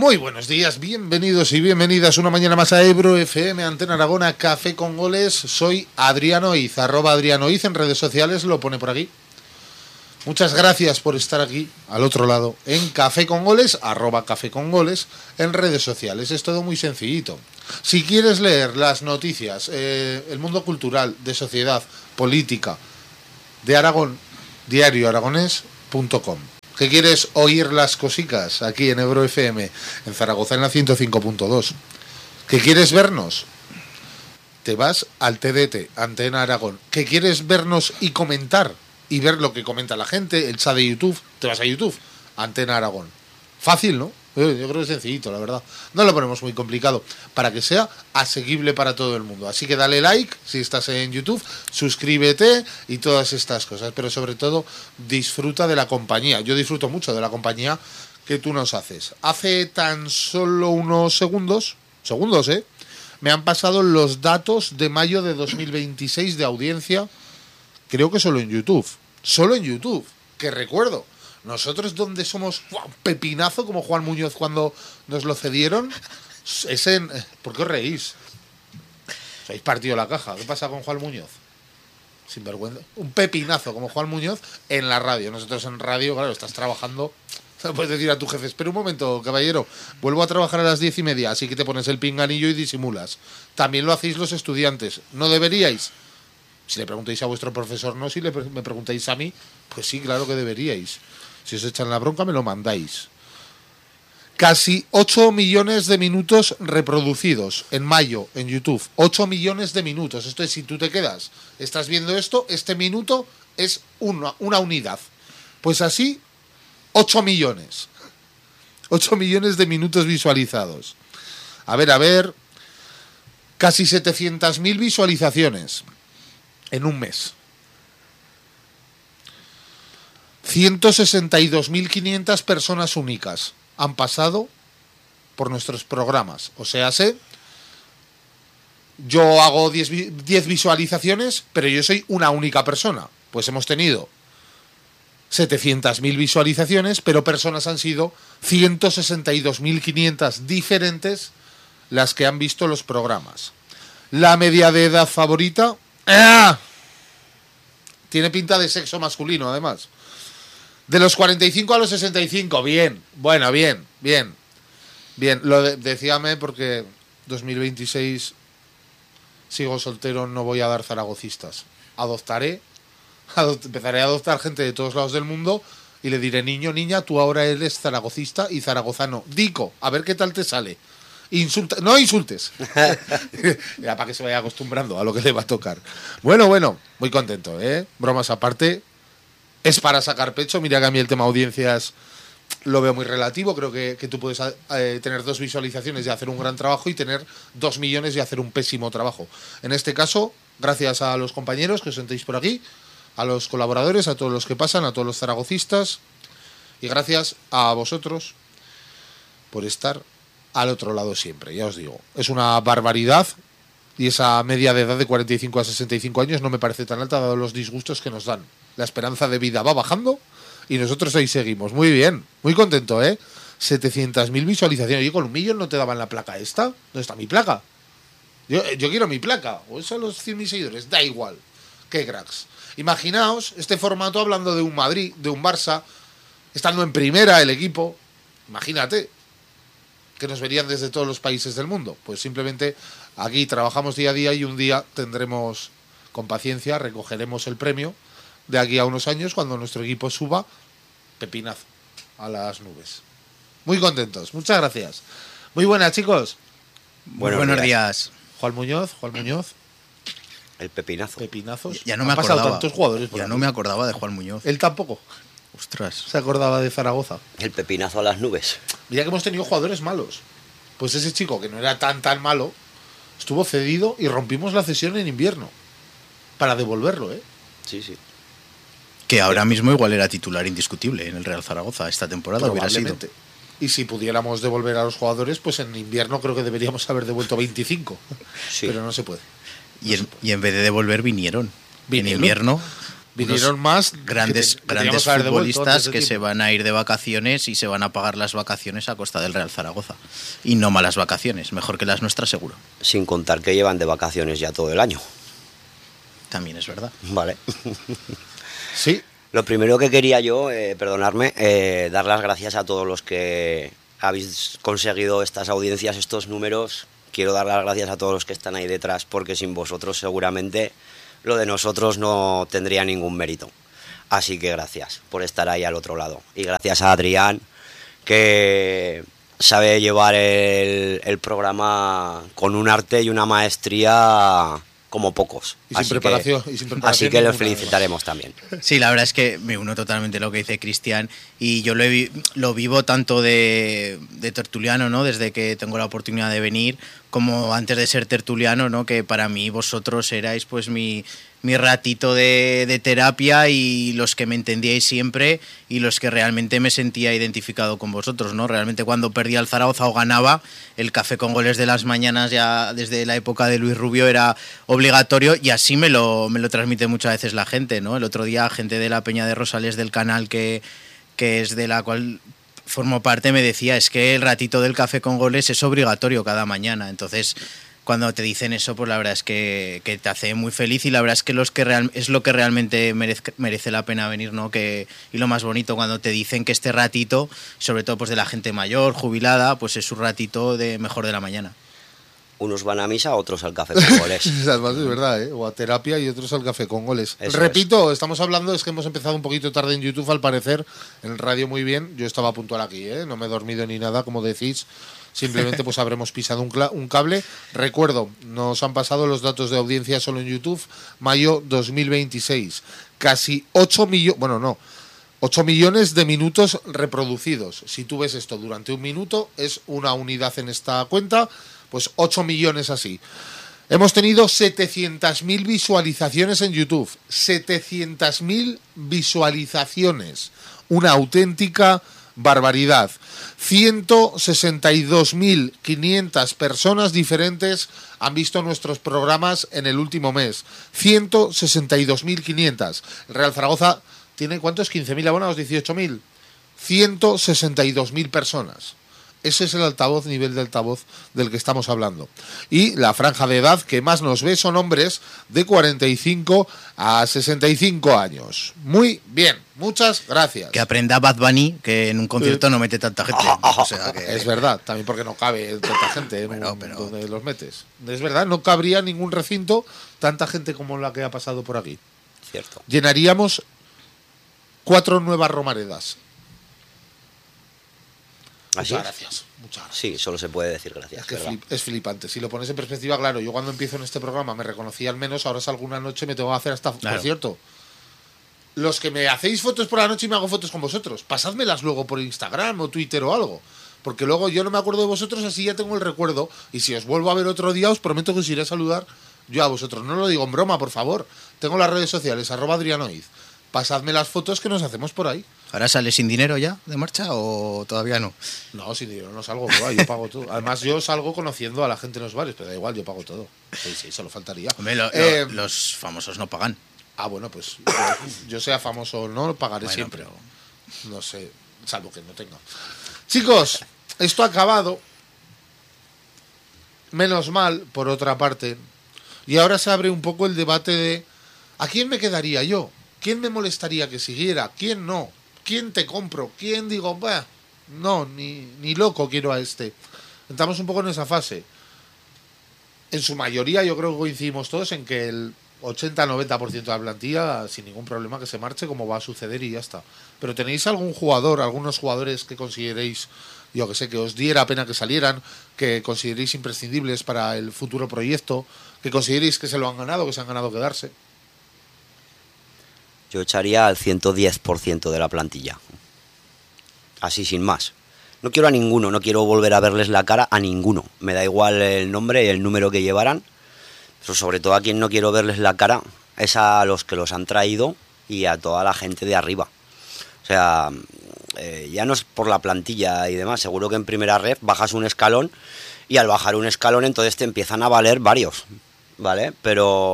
Muy buenos días, bienvenidos y bienvenidas una mañana más a Ebro FM, Antena Aragona, Café con Goles. Soy Adriano Iz, @AdrianoIz en redes sociales, lo pone por aquí. Muchas gracias por estar aquí, al otro lado, en Café con Goles, @Café con Goles, en redes sociales. Es todo muy sencillito. Si quieres leer las noticias, el mundo cultural, de sociedad, política, de Aragón, diarioaragonés.com. ¿Qué quieres oír las cosicas aquí en Ebro FM, en Zaragoza en la 105.2? ¿Qué quieres vernos? Te vas al TDT, Antena Aragón. ¿Qué quieres vernos y comentar? Y ver lo que comenta la gente, el chat de YouTube. Te vas a YouTube, Antena Aragón. Fácil, ¿no? Yo creo que es sencillito, la verdad. No lo ponemos muy complicado, para que sea asequible para todo el mundo. Así que dale like si estás en YouTube, suscríbete y todas estas cosas. Pero sobre todo, disfruta de la compañía. Yo disfruto mucho de la compañía que tú nos haces. Hace tan solo unos segundos, me han pasado los datos de mayo de 2026 de audiencia. Creo que solo en YouTube. Solo en YouTube, que recuerdo. Nosotros donde somos un pepinazo como Juan Muñoz cuando nos lo cedieron es en... ¿Por qué os reís? Os habéis partido la caja. ¿Qué pasa con Juan Muñoz? Sinvergüenza. Un pepinazo como Juan Muñoz en la radio. Nosotros en radio, claro, estás trabajando. Puedes decir a tu jefe, espera un momento, caballero, vuelvo a trabajar a las 10:30, así que te pones el pinganillo y disimulas. También lo hacéis los estudiantes. ¿No deberíais? Si le preguntáis a vuestro profesor, no. Si me preguntáis a mí, pues sí, claro que deberíais. Si os echan la bronca, me lo mandáis. Casi 8 millones de minutos reproducidos en mayo en YouTube. 8 millones de minutos. Esto es, si tú te quedas, estás viendo esto, este minuto es una unidad. Pues así, 8 millones. 8 millones de minutos visualizados. A ver. Casi 700.000 visualizaciones en un mes. 162.500 personas únicas han pasado por nuestros programas. O sea, yo hago 10 visualizaciones, pero yo soy una única persona. Pues hemos tenido 700.000 visualizaciones, pero personas han sido 162.500 diferentes las que han visto los programas. La media de edad favorita... Tiene pinta de sexo masculino, además. De los 45 a los 65, bien. Bueno, bien. Lo decíame porque 2026 sigo soltero, no voy a dar zaragocistas. Empezaré a adoptar gente de todos lados del mundo y le diré, niño, niña, tú ahora eres zaragocista y zaragozano. Dico, a ver qué tal te sale. No insultes. Ya para que se vaya acostumbrando a lo que le va a tocar. Bueno, muy contento, ¿eh? Bromas aparte. Es para sacar pecho. Mira que a mí el tema audiencias lo veo muy relativo. Creo que tú puedes tener 2 visualizaciones y hacer un gran trabajo y tener 2 millones y hacer un pésimo trabajo. En este caso, gracias a los compañeros que os sentéis por aquí, a los colaboradores, a todos los que pasan, a todos los zaragocistas, y gracias a vosotros por estar al otro lado siempre. Ya os digo, es una barbaridad. Y esa media de edad de 45 a 65 años no me parece tan alta, dado los disgustos que nos dan. La esperanza de vida va bajando y nosotros ahí seguimos. Muy bien, muy contento, ¿eh? 700.000 visualizaciones. Yo con 1 millón no te daban la placa esta. ¿Dónde está mi placa? Yo quiero mi placa. O eso los 100.000 seguidores. Da igual. Qué cracks. Imaginaos este formato hablando de un Madrid, de un Barça, estando en primera el equipo. Imagínate que nos verían desde todos los países del mundo. Pues simplemente aquí trabajamos día a día y un día tendremos, con paciencia, recogeremos el premio de aquí a unos años cuando nuestro equipo suba pepinazo a las nubes. Muy contentos, muchas gracias. Muy buenas, chicos. Buenos días. Juan Muñoz. El pepinazo. Pepinazos. Ya no me acordaba. Tantos jugadores por ya aquí. No me acordaba de Juan Muñoz. Él tampoco. Ostras. Se acordaba de Zaragoza. El pepinazo a las nubes. Mira que hemos tenido jugadores malos. Pues ese chico, que no era tan malo, estuvo cedido y rompimos la cesión en invierno para devolverlo, ¿eh? Sí. Que ahora mismo igual era titular indiscutible en el Real Zaragoza esta temporada. Hubiera sido. Y si pudiéramos devolver a los jugadores, pues en invierno creo que deberíamos haber devuelto 25. Sí. Pero no se puede. Y en vez de devolver, vinieron. En invierno. Vinieron más grandes futbolistas que se van a ir de vacaciones y se van a pagar las vacaciones a costa del Real Zaragoza. Y no malas vacaciones, mejor que las nuestras seguro. Sin contar que llevan de vacaciones ya todo el año. También es verdad. Vale. Sí. Lo primero que quería yo, perdonarme, dar las gracias a todos los que habéis conseguido estas audiencias, estos números. Quiero dar las gracias a todos los que están ahí detrás, porque sin vosotros seguramente lo de nosotros no tendría ningún mérito. Así que gracias por estar ahí al otro lado. Y gracias a Adrián, que sabe llevar el programa con un arte y una maestría como pocos. Y sin preparación. Así que lo felicitaremos también. Sí, la verdad es que me uno totalmente a lo que dice Cristian, y yo lo vivo tanto de tertuliano, ¿no? Desde que tengo la oportunidad de venir, como antes de ser tertuliano, ¿no? Que para mí vosotros erais pues mi ratito de terapia, y los que me entendíais siempre y los que realmente me sentía identificado con vosotros, ¿no? Realmente cuando perdía el Zaragoza o ganaba, el café con goles de las mañanas ya desde la época de Luis Rubio era obligatorio, y así me lo transmite muchas veces la gente, ¿no? El otro día gente de la Peña de Rosales del canal que es de la cual formo parte me decía, es que el ratito del café con goles es obligatorio cada mañana. Entonces, cuando te dicen eso, pues la verdad es que te hace muy feliz, y la verdad es que es lo que realmente merece la pena venir, ¿no? Y lo más bonito, cuando te dicen que este ratito, sobre todo pues de la gente mayor, jubilada, pues es su ratito de mejor de la mañana. Unos van a misa, otros al café con goles. Además es verdad, ¿eh? O a terapia y otros al café con goles. Eso Repito, estamos hablando, es que hemos empezado un poquito tarde en YouTube, al parecer, en radio muy bien. Yo estaba puntual aquí, ¿eh? No me he dormido ni nada, como decís. Simplemente pues habremos pisado un cable. Recuerdo, nos han pasado los datos de audiencia solo en YouTube. Mayo 2026. Casi 8 millones... Bueno, no. 8 millones de minutos reproducidos. Si tú ves esto durante un minuto, es una unidad en esta cuenta. Pues 8 millones así. Hemos tenido 700.000 visualizaciones en YouTube. 700.000 visualizaciones. Una auténtica barbaridad. 162.500 personas diferentes han visto nuestros programas en el último mes. 162.500. El Real Zaragoza tiene, ¿cuántos? 15.000 abonados, 18.000. 162.000 personas. Ese es el nivel de altavoz del que estamos hablando. Y la franja de edad que más nos ve son hombres de 45 a 65 años. Muy bien, muchas gracias. Que aprenda Bad Bunny, que en un concierto no mete tanta gente. O sea que... Es verdad, también porque no cabe tanta gente donde los metes. Es verdad, no cabría ningún recinto tanta gente como la que ha pasado por aquí. Cierto. Llenaríamos 4 nuevas Romaredas. ¿Así? Muchas gracias. Sí, solo se puede decir gracias. Es que es flipante. Si lo pones en perspectiva, claro, yo cuando empiezo en este programa me reconocí al menos, ahora salgo una noche, me tengo que hacer hasta... Claro. Por cierto, los que me hacéis fotos por la noche y me hago fotos con vosotros, pasádmelas luego por Instagram o Twitter o algo. Porque luego yo no me acuerdo de vosotros, así ya tengo el recuerdo. Y si os vuelvo a ver otro día, os prometo que os iré a saludar yo a vosotros. No lo digo en broma, por favor. Tengo las redes sociales, @Adrianoiz. Pasadme las fotos que nos hacemos por ahí. ¿Ahora sale sin dinero ya de marcha o todavía no? No, sin dinero no salgo, yo pago todo. Además, yo salgo conociendo a la gente en los bares, pero da igual, yo pago todo. Sí, solo faltaría. Hombre, los famosos no pagan. Ah, bueno, pues yo sea famoso o no, pagaré siempre. Pero... No sé, salvo que no tenga. Chicos, esto ha acabado. Menos mal, por otra parte. Y ahora se abre un poco el debate de ¿a quién me quedaría yo? ¿Quién me molestaría que siguiera? ¿Quién no? ¿Quién te compro? ¿Quién digo, bah, no, ni loco quiero a este? Estamos un poco en esa fase. En su mayoría yo creo que coincidimos todos en que el 80-90% de la plantilla sin ningún problema que se marche, como va a suceder y ya está. Pero ¿tenéis algún jugador, algunos jugadores que consideréis, yo que sé, que os diera pena que salieran, que consideréis imprescindibles para el futuro proyecto, que consideréis que se lo han ganado, que se han ganado quedarse? Yo echaría al 110% de la plantilla. Así sin más. No quiero a ninguno, no quiero volver a verles la cara a ninguno. Me da igual el nombre y el número que llevaran. Pero sobre todo a quien no quiero verles la cara es a los que los han traído y a toda la gente de arriba. O sea, ya no es por la plantilla y demás. Seguro que en primera red bajas un escalón y al bajar un escalón entonces te empiezan a valer varios, ¿vale? Pero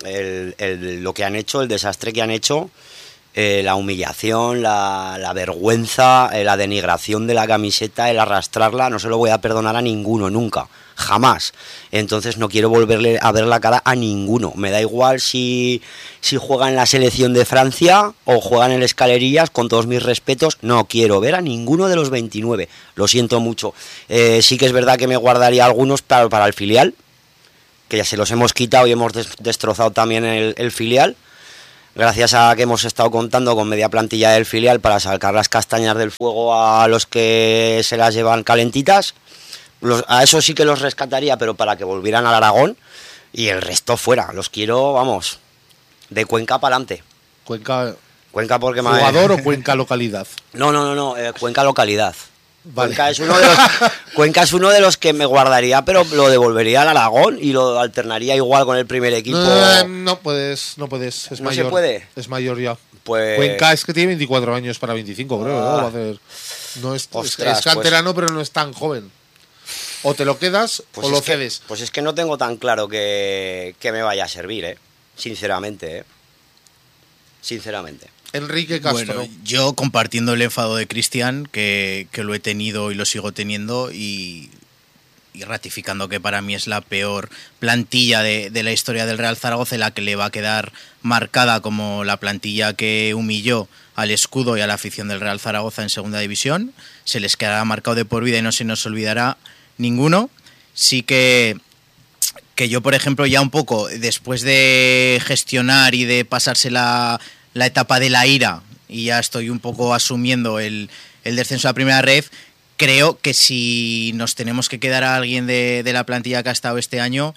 lo que han hecho, el desastre que han hecho, la humillación, la vergüenza, la denigración de la camiseta, el arrastrarla, no se lo voy a perdonar a ninguno, nunca, jamás. Entonces no quiero volverle a ver la cara a ninguno. Me da igual si juega en la selección de Francia o juega en el Escalerillas, con todos mis respetos, no quiero ver a ninguno de los 29. Lo siento mucho. Sí que es verdad que me guardaría algunos para el filial, que ya se los hemos quitado y hemos destrozado también el filial. Gracias a que hemos estado contando con media plantilla del filial para sacar las castañas del fuego a los que se las llevan calentitas. A eso sí que los rescataría, pero para que volvieran al Aragón, y el resto fuera. Los quiero, vamos, de Cuenca para adelante. Cuenca porque ¿jugador o Cuenca localidad? No, Cuenca localidad. Vale. Cuenca es uno de los que me guardaría, pero lo devolvería al Aragón y lo alternaría igual con el primer equipo. No puedes, es ¿No mayor. se puede? Es mayor ya. Pues... Cuenca es que tiene 24 años para 25, creo. ¿no? Va a hacer... no es, Ostras, es canterano, pero no es tan joven. O te lo quedas pues o lo cedes. Pues es que no tengo tan claro que me vaya a servir, sinceramente. Sinceramente. Enrique Castro. Bueno, yo compartiendo el enfado de Cristian, que lo he tenido y lo sigo teniendo, y ratificando que para mí es la peor plantilla de la historia del Real Zaragoza, la que le va a quedar marcada como la plantilla que humilló al escudo y a la afición del Real Zaragoza en segunda división. Se les quedará marcado de por vida y no se nos olvidará ninguno. Sí que yo, por ejemplo, ya un poco después de gestionar y de pasarse la etapa de la ira, y ya estoy un poco asumiendo el descenso a la primera ref, creo que si nos tenemos que quedar a alguien de la plantilla que ha estado este año,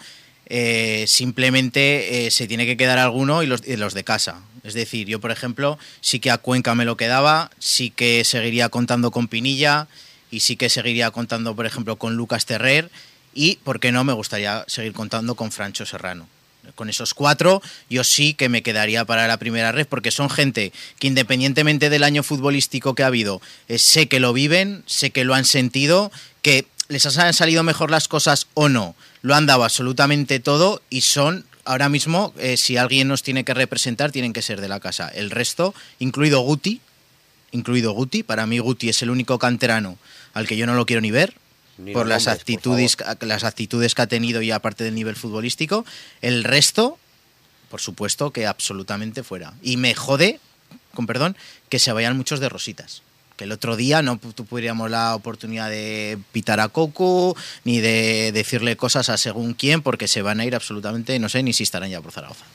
simplemente se tiene que quedar alguno y los de casa. Es decir, yo, por ejemplo, sí que a Cuenca me lo quedaba, sí que seguiría contando con Pinilla y sí que seguiría contando, por ejemplo, con Lucas Terrer, y, ¿por qué no?, me gustaría seguir contando con Francho Serrano. Con esos 4 yo sí que me quedaría para la primera red, porque son gente que, independientemente del año futbolístico que ha habido, sé que lo viven, sé que lo han sentido, que les han salido mejor las cosas o no, lo han dado absolutamente todo, y son ahora mismo, si alguien nos tiene que representar, tienen que ser de la casa. El resto, incluido Guti, para mí Guti es el único canterano al que yo no lo quiero ni ver, por las actitudes que ha tenido, y aparte del nivel futbolístico. El resto, por supuesto, que absolutamente fuera. Y me jode, con perdón, que se vayan muchos de rositas. Que el otro día no tuviéramos la oportunidad de pitar a Cocu, ni de decirle cosas a según quién, porque se van a ir absolutamente, no sé ni si estarán ya por Zaragoza.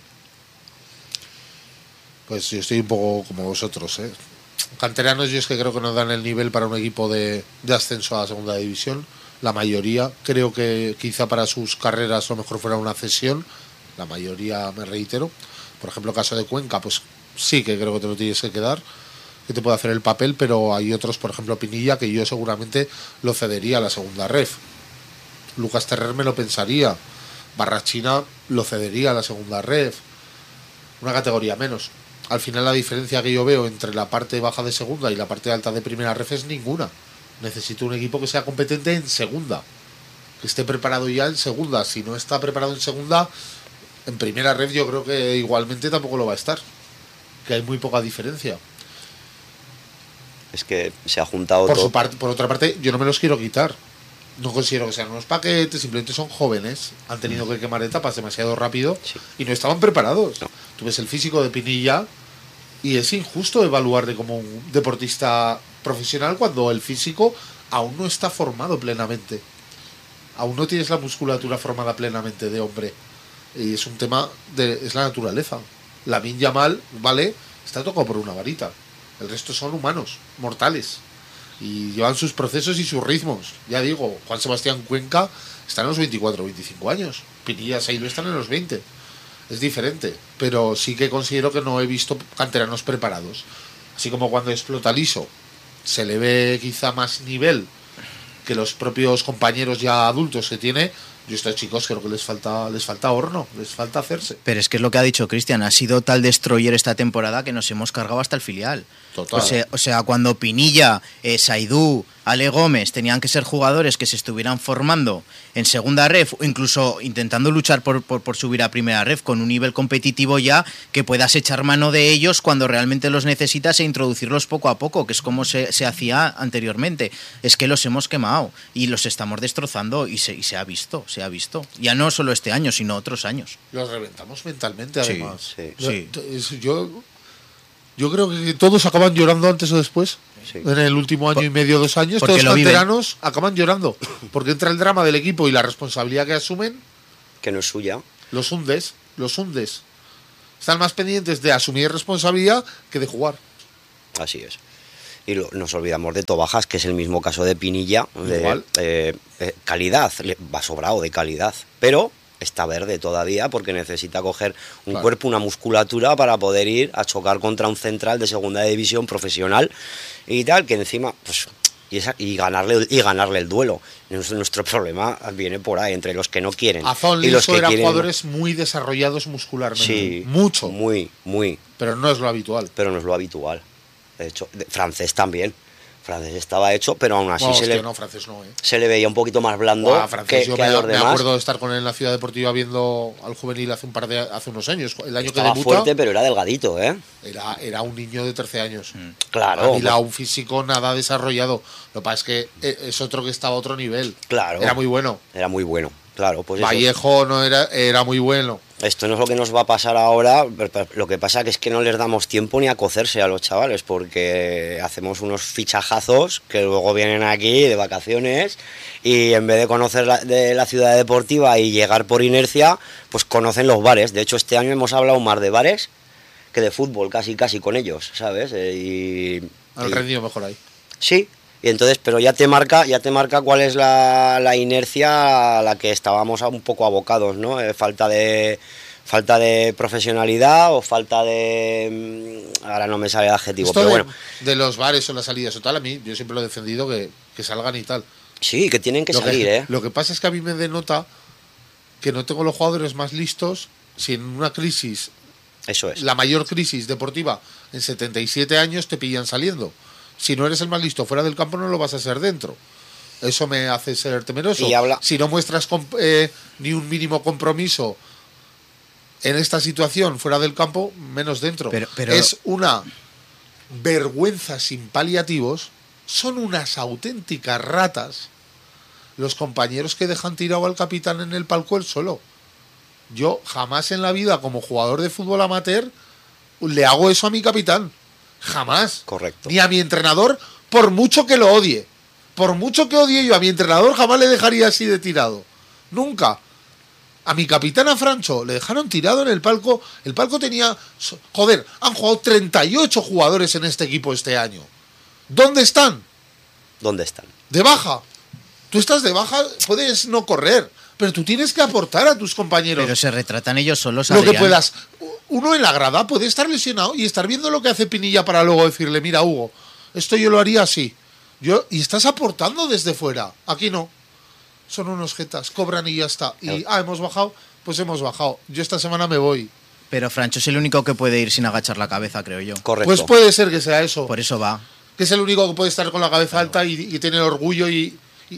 Pues yo estoy un poco como vosotros, ¿eh? Canteranos, yo es que creo que no dan el nivel para un equipo de ascenso a la segunda división. La mayoría, creo que quizá para sus carreras lo mejor fuera una cesión. La mayoría, me reitero. Por ejemplo, caso de Cuenca, pues sí que creo que te lo tienes que quedar, que te puede hacer el papel, pero hay otros, por ejemplo Pinilla, que yo seguramente lo cedería a la segunda ref. Lucas Terrer me lo pensaría. Barrachina lo cedería a la segunda ref. Una categoría menos. Al final la diferencia que yo veo entre la parte baja de segunda y la parte alta de primera ref es ninguna. Necesito un equipo que sea competente en segunda, que esté preparado ya en segunda. Si no está preparado en segunda, en primera ref yo creo que igualmente tampoco lo va a estar, que hay muy poca diferencia. Es que se ha juntado por todo. Por otra parte, yo no me los quiero quitar. No considero que sean unos paquetes, simplemente son jóvenes, han tenido que quemar etapas demasiado rápido, sí, y no estaban preparados. No. Tú ves el físico de Pinilla y es injusto evaluarle como un deportista profesional cuando el físico aún no está formado plenamente. Aún no tienes la musculatura formada plenamente de hombre. Y es un tema es la naturaleza. Lamine Yamal, vale, está tocado por una varita. El resto son humanos, mortales. Y llevan sus procesos y sus ritmos. Ya digo, Juan Sebastián Cuenca está en los 24 o 25 años. Pinilla Sailo están en los 20. Es diferente, pero sí que considero que no he visto canteranos preparados. Así como cuando explota Liso, se le ve quizá más nivel que los propios compañeros ya adultos que tiene. Yo a estos chicos creo que les falta horno, les falta hacerse. Pero es que es lo que ha dicho Cristian, ha sido tal destroyer esta temporada que nos hemos cargado hasta el filial. Total. O sea, cuando Pinilla, Saidú, Ale Gómez tenían que ser jugadores que se estuvieran formando en segunda ref o incluso intentando luchar por subir a primera ref con un nivel competitivo ya que puedas echar mano de ellos cuando realmente los necesitas e introducirlos poco a poco, que es como se hacía anteriormente. Es que los hemos quemado y los estamos destrozando y se ha visto, se ha visto. Ya no solo este año, sino otros años. Los reventamos mentalmente, además. Sí. Yo creo que todos acaban llorando antes o después. Sí. En el último año y medio, 2 años, todos los canteranos acaban llorando. Porque entra el drama del equipo y la responsabilidad que asumen. Que no es suya. Los hundes. Están más pendientes de asumir responsabilidad que de jugar. Así es. Y nos olvidamos de Tobajas, que es el mismo caso de Pinilla. Igual. Calidad, va sobrado de calidad. Pero está verde todavía porque necesita coger un cuerpo, una musculatura para poder ir a chocar contra un central de segunda división profesional y tal, que encima pues y ganarle el duelo. Nuestro problema viene por ahí, entre los que no quieren Azón y los que eran quieren. Jugadores muy desarrollados muscularmente. Sí, mucho. Muy. Pero no es lo habitual. Pero no es lo habitual. De hecho, Francés también. Francés estaba hecho, pero aún así Francés no, se le veía un poquito más blando Francés, que a los me demás. acuerdo de estar con él en la Ciudad Deportiva viendo al juvenil hace unos años. El año Estaba que debuta, fuerte, pero era delgadito, ¿eh? Era un niño de 13 años. Claro. Un físico nada desarrollado. Lo que pasa es que es otro que estaba a otro nivel. Claro. Era muy bueno. Claro, pues Vallejo no era muy bueno. Esto no es lo que nos va a pasar ahora, lo que pasa que es que no les damos tiempo ni a cocerse a los chavales, porque hacemos unos fichajazos que luego vienen aquí de vacaciones y en vez de conocer de la ciudad deportiva y llegar por inercia, pues conocen los bares. De hecho, este año hemos hablado más de bares que de fútbol, casi con ellos, ¿sabes? Han rendido mejor ahí. Sí. Y entonces, pero ya te marca cuál es la inercia a la que estábamos un poco abocados, ¿no? Falta de profesionalidad o falta de... Ahora no me sale el adjetivo, esto pero bueno. De los bares o las salidas o tal, a mí yo siempre lo he defendido que salgan y tal. Sí, que tienen que salir, ¿eh? Lo que pasa es que a mí me denota que no tengo los jugadores más listos si en una crisis... Eso es. La mayor crisis deportiva en 77 años te pillan saliendo. Si no eres el más listo fuera del campo, no lo vas a ser dentro. Eso me hace ser temeroso. Si no muestras ni un mínimo compromiso en esta situación fuera del campo, menos dentro. Pero es una vergüenza sin paliativos. Son unas auténticas ratas los compañeros que dejan tirado al capitán en el palco él solo. Yo jamás en la vida, como jugador de fútbol amateur, le hago eso a mi capitán. Jamás. Correcto. Ni a mi entrenador, por mucho que lo odie. Por mucho que odie yo a mi entrenador, jamás le dejaría así de tirado. Nunca. A mi capitán, a Francho, le dejaron tirado en el palco. El palco tenía... Joder, han jugado 38 jugadores en este equipo este año. ¿Dónde están? ¿Dónde están? De baja. Tú estás de baja, puedes no correr, pero tú tienes que aportar a tus compañeros. Pero se retratan ellos solos, Lo que Adrián. puedas. Uno en la grada puede estar lesionado y estar viendo lo que hace Pinilla para luego decirle, mira, Hugo, esto yo lo haría así. Y estás aportando desde fuera. Aquí no. Son unos jetas, cobran y ya está. Y, hemos bajado, pues hemos bajado. Yo esta semana me voy. Pero Francho es el único que puede ir sin agachar la cabeza, creo yo. Correcto. Pues puede ser que sea eso. Por eso va. Que es el único que puede estar con la cabeza alta y tener orgullo y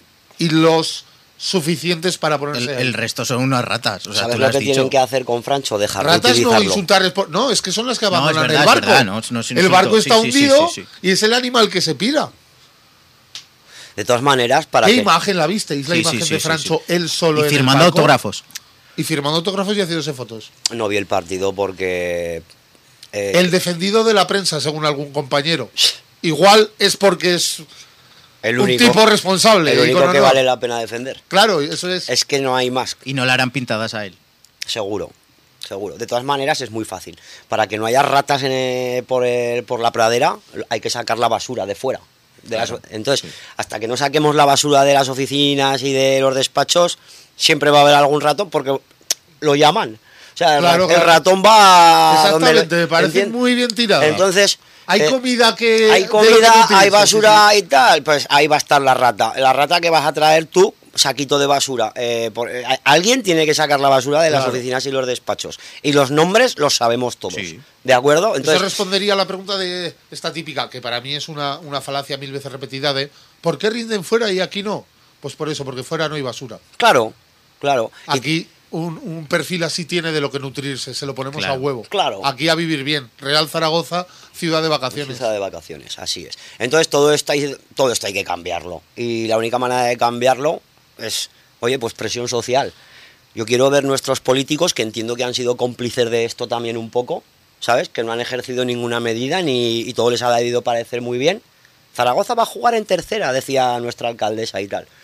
los suficientes para ponerse El resto son unas ratas. O sea, ¿Sabes tú lo lo has que dicho. tienen que hacer con Francho? Dejar de ratas, no utilizarlo. insultar. No, es que son las que No, es abandonan verdad, el barco. es verdad, no es un El insulto. barco está Sí, sí, hundido sí. y es el animal que se pira. De todas maneras, para ¿Qué que... imagen la visteis? La Sí, imagen sí, de sí, Francho, sí. él solo Y en el firmando palco. autógrafos. Y firmando autógrafos y haciéndose fotos. No vi el partido porque... El defendido de la prensa, según algún compañero. Igual es porque es el un único, tipo responsable. el y único con que honor. vale la pena defender. Claro, eso es. Es que no hay más. Y no le harán pintadas a él. Seguro. De todas maneras es muy fácil. Para que no haya ratas por la pradera, hay que sacar la basura de fuera. Entonces, hasta que no saquemos la basura de las oficinas y de los despachos, siempre va a haber algún ratón porque lo llaman. O sea, Claro, el claro. ratón va... Exactamente, me parece muy bien tirado. Entonces... Hay comida que... Hay de lo que comida, no utilizas, hay basura sí, y tal, pues ahí va a estar la rata. La rata que vas a traer tú saquito de basura. Alguien tiene que sacar la basura de las oficinas y los despachos. Y los nombres los sabemos todos. Sí. ¿De acuerdo? Entonces, eso respondería a la pregunta de esta típica, que para mí es una falacia 1000 veces repetida de ¿por qué rinden fuera y aquí no? Pues por eso, porque fuera no hay basura. Claro. Aquí un perfil así tiene de lo que nutrirse, se lo ponemos a huevo. Claro. Aquí a vivir bien. Real Zaragoza, ciudad de vacaciones. Ciudad de vacaciones, así es. Entonces todo esto hay que cambiarlo. Y la única manera de cambiarlo es, pues presión social. Yo quiero ver nuestros políticos, que entiendo que han sido cómplices de esto también un poco, ¿sabes? Que no han ejercido ninguna medida y todo les ha debido parecer muy bien. Zaragoza va a jugar en tercera, decía nuestra alcaldesa y tal.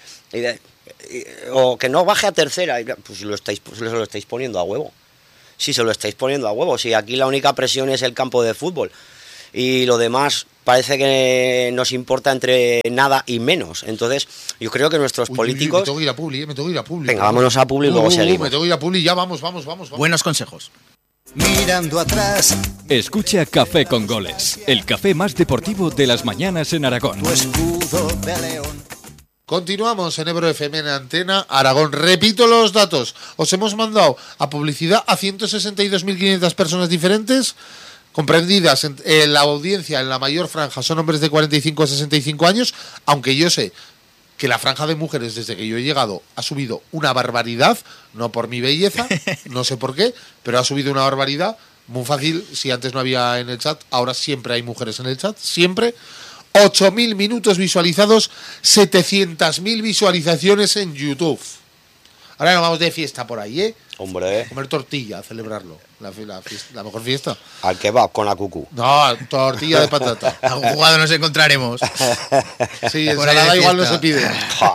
O que no baje a tercera, pues se lo estáis poniendo a huevo. Sí, se lo estáis poniendo a huevo. Si aquí la única presión es el campo de fútbol y lo demás parece que nos importa entre nada y menos. Entonces, yo creo que nuestros políticos... Me tengo que ir a Publi. Venga, vámonos a Publi y luego seguimos. Me tengo que ir a Publi, ya vamos. Buenos consejos. Mirando atrás. Escucha Café con Goles, el café más deportivo de las mañanas en Aragón. Tu escudo de león. Continuamos en Ebro FM en Antena Aragón. Repito los datos. Os hemos mandado a publicidad a 162.500 personas diferentes, comprendidas en la audiencia, en la mayor franja son hombres de 45 a 65 años, aunque yo sé que la franja de mujeres desde que yo he llegado ha subido una barbaridad, no por mi belleza, no sé por qué, pero ha subido una barbaridad. Muy fácil, si antes no había en el chat, ahora siempre hay mujeres en el chat, siempre. 8.000 minutos visualizados, 700.000 visualizaciones en YouTube. Ahora nos vamos de fiesta por ahí, ¿eh? Hombre. Comer tortilla, a celebrarlo. La mejor fiesta. Al kebab con la cucú. No, tortilla de patata. A un jugado nos encontraremos. Sí, ensalada igual no se pide.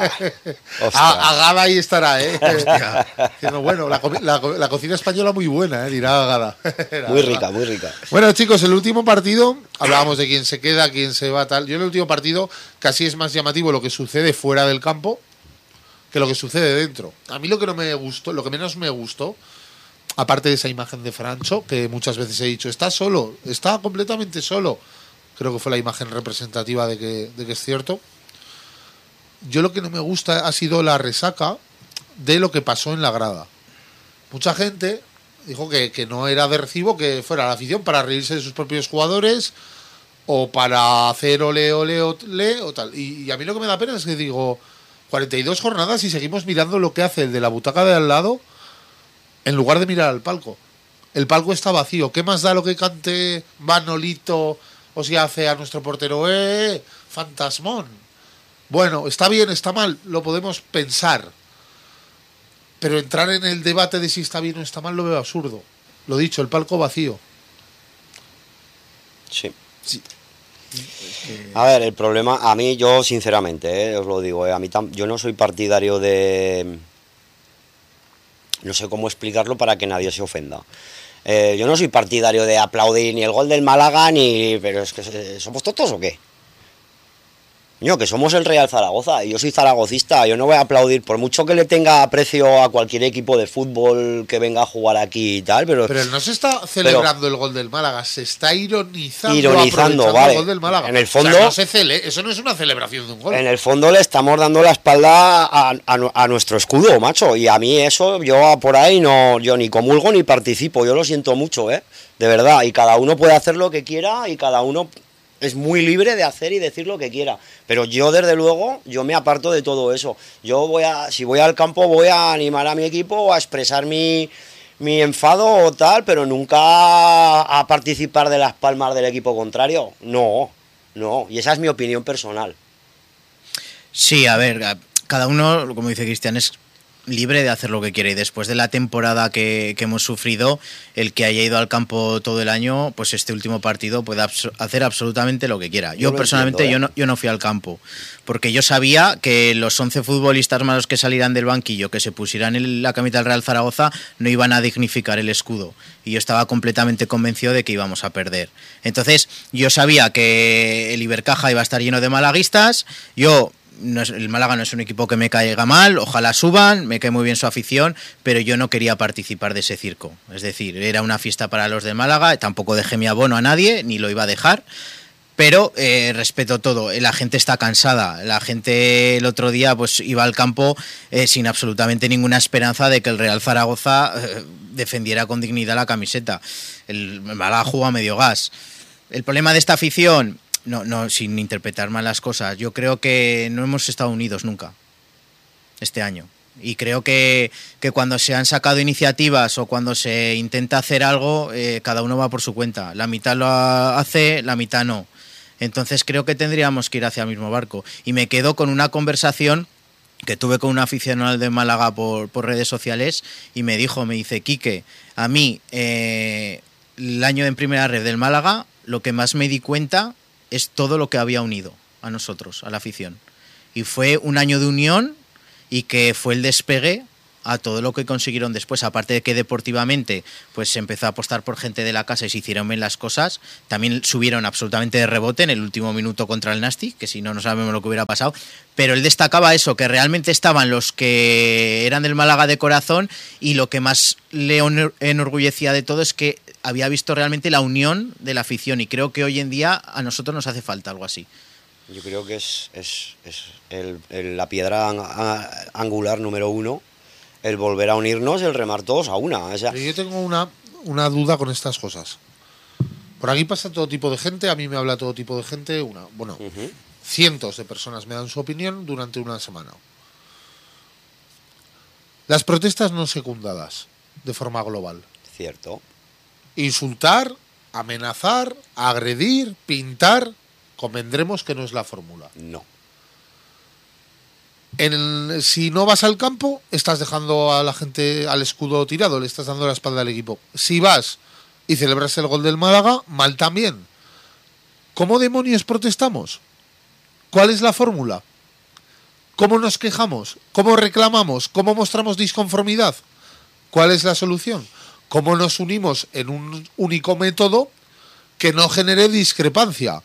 Agada ahí estará, ¿eh? Hostia. Bueno, la cocina española muy buena, dirá Agada. Muy rica. Bueno, chicos, el último partido, hablábamos de quién se queda, quién se va, tal. Yo en el último partido casi es más llamativo lo que sucede fuera del campo que lo que sucede dentro. A mí lo que no me gustó, lo que menos me gustó, aparte de esa imagen de Francho, que muchas veces he dicho, está completamente solo. Creo que fue la imagen representativa de que es cierto. Yo lo que no me gusta ha sido la resaca de lo que pasó en la grada. Mucha gente dijo que no era de recibo que fuera la afición para reírse de sus propios jugadores o para hacer ole o tal. Y a mí lo que me da pena es que digo, 42 jornadas y seguimos mirando lo que hace el de la butaca de al lado en lugar de mirar al palco. El palco está vacío. ¿Qué más da lo que cante Manolito o si hace a nuestro portero? Fantasmón! Bueno, está bien, está mal, lo podemos pensar. Pero entrar en el debate de si está bien o está mal lo veo absurdo. Lo dicho, el palco vacío. Sí. A ver, el problema, a mí, yo sinceramente, os lo digo, yo no soy partidario de... No sé cómo explicarlo para que nadie se ofenda. Yo no soy partidario de aplaudir ni el gol del Málaga, pero es que ¿somos tontos o qué? Que somos el Real Zaragoza y yo soy zaragocista, yo no voy a aplaudir por mucho que le tenga aprecio a cualquier equipo de fútbol que venga a jugar aquí y tal, pero no se está celebrando el gol del Málaga, se está ironizando vale. El gol del Málaga. En el fondo, o sea, eso no es una celebración de un gol. En el fondo le estamos dando la espalda a nuestro escudo, macho, y a mí eso, yo por ahí yo ni comulgo ni participo, yo lo siento mucho, de verdad, y cada uno puede hacer lo que quiera y cada uno es muy libre de hacer y decir lo que quiera, pero yo desde luego yo me aparto de todo eso. Si voy al campo voy a animar a mi equipo a expresar mi enfado o tal, pero nunca a participar de las palmas del equipo contrario. No, y esa es mi opinión personal. Sí, a ver, cada uno, como dice Cristian, es libre de hacer lo que quiere, y después de la temporada que hemos sufrido, el que haya ido al campo todo el año, pues este último partido puede hacer absolutamente lo que quiera. Yo personalmente yo no fui al campo, porque yo sabía que los 11 futbolistas malos que salieran del banquillo, que se pusieran en la camiseta del Real Zaragoza, no iban a dignificar el escudo, y yo estaba completamente convencido de que íbamos a perder. Entonces yo sabía que el Ibercaja iba a estar lleno de malaguistas. El Málaga no es un equipo que me caiga mal, ojalá suban, me cae muy bien su afición, pero yo no quería participar de ese circo. Es decir, era una fiesta para los de Málaga, tampoco dejé mi abono a nadie, ni lo iba a dejar, Pero respeto todo, la gente está cansada, la gente el otro día pues iba al campo sin absolutamente ninguna esperanza de que el Real Zaragoza defendiera con dignidad la camiseta. El Málaga jugó a medio gas. El problema de esta afición, no, sin interpretar mal las cosas, yo creo que no hemos estado unidos nunca este año. Y creo que cuando se han sacado iniciativas o cuando se intenta hacer algo, cada uno va por su cuenta. La mitad lo hace, la mitad no. Entonces creo que tendríamos que ir hacia el mismo barco. Y me quedo con una conversación que tuve con un aficionado de Málaga por redes sociales y me dice, Quique, a mí el año en primera red del Málaga, lo que más me di cuenta es todo lo que había unido a nosotros, a la afición. Y fue un año de unión y que fue el despegue a todo lo que consiguieron después, aparte de que deportivamente pues se empezó a apostar por gente de la casa y se hicieron bien las cosas, también subieron absolutamente de rebote en el último minuto contra el Nastic, que si no, no sabemos lo que hubiera pasado, pero él destacaba eso, que realmente estaban los que eran del Málaga de corazón y lo que más le enorgullecía de todo es que había visto realmente la unión de la afición y creo que hoy en día a nosotros nos hace falta algo así. Yo creo que es la piedra angular número 1, el volver a unirnos, el remar todos a una. O sea, pero yo tengo una duda con estas cosas. Por aquí pasa todo tipo de gente, a mí me habla todo tipo de gente, cientos de personas me dan su opinión durante una semana. Las protestas no secundadas, de forma global. Cierto. Insultar, amenazar, agredir, pintar, convendremos que no es la fórmula. No. Si no vas al campo, estás dejando a la gente al escudo tirado, le estás dando la espalda al equipo. Si vas y celebras el gol del Málaga, mal también. ¿Cómo demonios protestamos? ¿Cuál es la fórmula? ¿Cómo nos quejamos? ¿Cómo reclamamos? ¿Cómo mostramos disconformidad? ¿Cuál es la solución? ¿Cómo nos unimos en un único método que no genere discrepancia?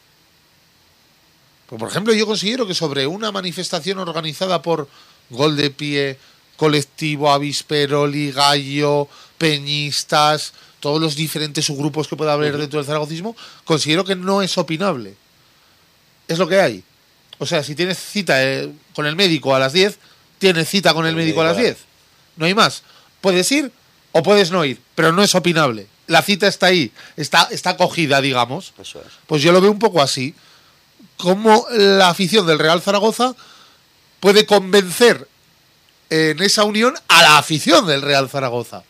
Por ejemplo, yo considero que sobre una manifestación organizada por Gol de Pie, Colectivo, Avisperoli, Gallo, Peñistas, todos los diferentes subgrupos que pueda haber dentro del zaragocismo, considero que no es opinable. Es lo que hay. O sea, si tienes cita con el médico a las 10, tienes cita con el médico a las 10. No hay más. Puedes ir o puedes no ir, pero no es opinable. La cita está ahí, está cogida, digamos. Eso es. Pues yo lo veo un poco así. Cómo la afición del Real Zaragoza puede convencer en esa unión a la afición del Real Zaragoza.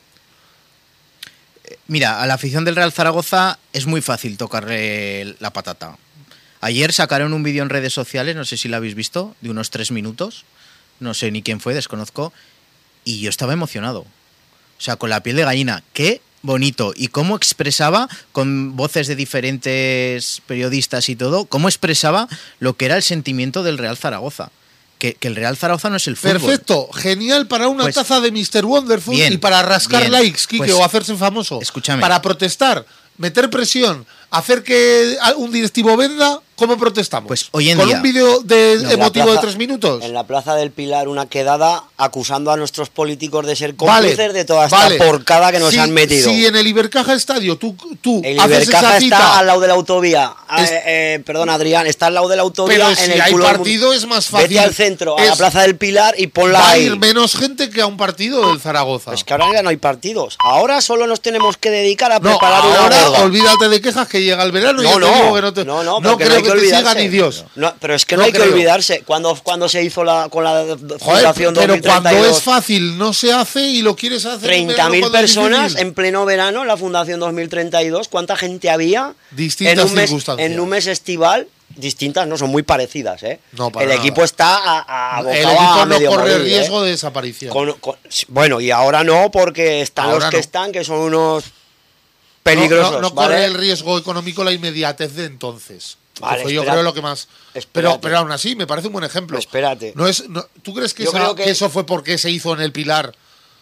Mira, a la afición del Real Zaragoza es muy fácil tocarle la patata. Ayer sacaron un vídeo en redes sociales, no sé si lo habéis visto, de unos 3 minutos, no sé ni quién fue, desconozco, y yo estaba emocionado. O sea, con la piel de gallina. ¡Qué bonito! Y cómo expresaba, con voces de diferentes periodistas y todo, cómo expresaba lo que era el sentimiento del Real Zaragoza. Que el Real Zaragoza no es el fútbol. Perfecto, genial para una Pues, taza de Mr. Wonderful bien, y para rascar bien. likes, Quique, Pues, o hacerse famoso. escúchame. Para protestar, meter presión, hacer que un directivo venda, ¿cómo protestamos? Pues hoy en ¿Con día- un vídeo En emotivo la de plaza- 3 minutos? En la Plaza del Pilar, una quedada acusando a nuestros políticos de ser Vale, cómplices de toda esta vale. porcada que nos Si- han metido. Si en el Ibercaja Estadio tú El haces Ibercaja esa cita, está al lado de la autovía. Es- Perdón, Adrián, está al lado de la autovía. pero en si el hay culo del partido mundo. es más fácil. Vete al centro, a la Es- Plaza del Pilar y ponla Va a ahí. ir menos gente que a un partido del Zaragoza. Es que ahora ya no hay partidos. Ahora solo nos tenemos que dedicar a No, preparar una ahora huelga. olvídate de quejas que llega el verano y No, yo te no, digo que no te, no, no pero que creo hay que te siga olvidarse. ni Dios. No, pero es que No no hay que creo. olvidarse. Cuando se hizo con la Joder, Fundación pero 2032, cuando es fácil no se hace y lo quieres hacer en verano 30.000 cuando es personas difícil. en pleno verano en la Fundación 2032. ¿Cuánta gente había? Distintas en un mes, circunstancias. En un mes estival, distintas, no son muy parecidas, ¿eh? No, para el nada. equipo está abocado El a equipo no medio corre morir, riesgo ¿eh? de desaparición. Bueno, y ahora no, porque están Ahora los que no. están, que son unos peligrosos. No ¿vale? corre el riesgo económico la inmediatez de entonces. Vale, Que fue, yo espera- creo lo que más. espérate. Pero aún así me parece un buen ejemplo. Espérate. ¿Tú crees que, Yo creo que que- eso fue porque se hizo en el Pilar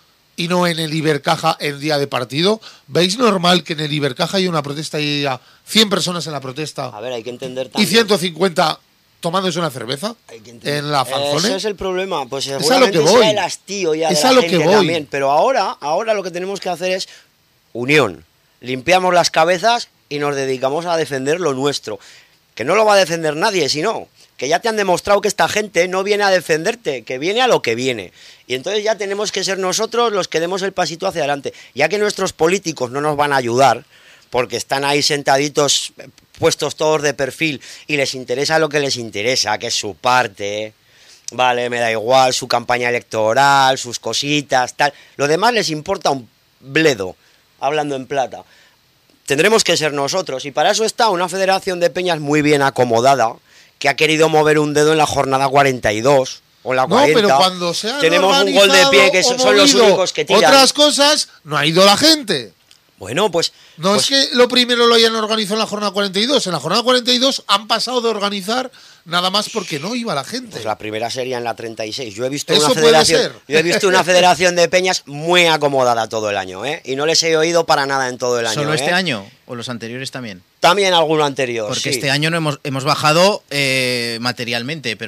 y no en el Ibercaja en día de partido? ¿Veis normal que en el Ibercaja haya una protesta y haya 100 personas en la protesta A ver, hay que entender y también. 150 tomándose una cerveza Hay que entender. en la fanzone? Ese es el problema. Pues Es a lo seguramente que voy. sea el hastío ya Es de a la lo que gente voy. también. Pero ahora lo que tenemos que hacer es unión. Limpiamos las cabezas y nos dedicamos a defender lo nuestro. que no lo va a defender nadie, sino que ya te han demostrado que esta gente no viene a defenderte, que viene a lo que viene. Y entonces ya tenemos que ser nosotros los que demos el pasito hacia adelante. Ya que nuestros políticos no nos van a ayudar, porque están ahí sentaditos, puestos todos de perfil, y les interesa lo que les interesa, que es su parte, vale, me da igual, su campaña electoral, sus cositas, tal. Lo demás les importa un bledo, hablando en plata. Tendremos que ser nosotros, y para eso está una federación de peñas muy bien acomodada, que ha querido mover un dedo en la jornada 42 o en la 40. No, pero cuando se han tenemos un gol de pie que son los únicos que tiran. Otras cosas, no ha ido la gente. Bueno, pues... No es que lo primero lo hayan organizado en la jornada 42. En la jornada 42 han pasado de organizar nada más porque no iba la gente. Pues la primera sería en la 36. Yo he visto Eso una puede federación, ser. yo he visto una federación de peñas muy acomodada todo el año, ¿eh? Y no les he oído para nada en todo el año. ¿Solo este ¿eh? año o los anteriores también? También alguno anterior. Porque sí. este año no hemos bajado materialmente, pero